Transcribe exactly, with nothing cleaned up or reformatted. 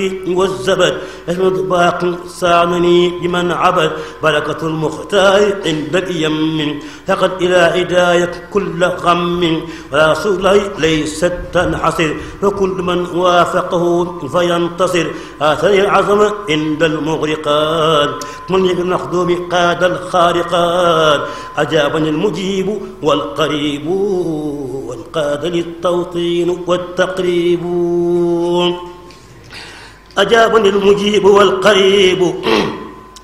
والزبد أحمد باق سامني بمن عبد بركة المختار عند اليم فقد إلى هداية كل غم ولا صلي ليست تنحصر فكل من وافقه فينتصر آثر العظمة عند المغرقات من المخدوم قاد الخارقات أجابني المجيب والقريب وانقاد للتوطين والتقريب أجابني المجيب والقريب